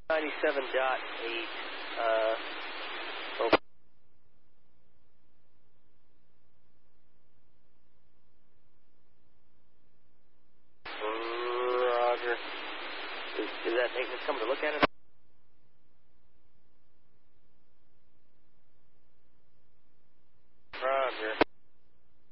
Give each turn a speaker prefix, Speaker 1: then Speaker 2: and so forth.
Speaker 1: 97.8. Roger. Is that maintenance coming to look at it?